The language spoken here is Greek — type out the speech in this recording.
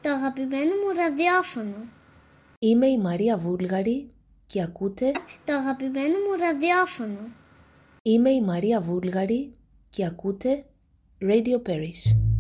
Το αγαπημένο μου ραδιόφωνο. Είμαι η Μαρία Βούλγαρη και ακούτε Το αγαπημένο μου ραδιόφωνο. Είμαι η Μαρία Βούλγαρη και ακούτε Radio Paris.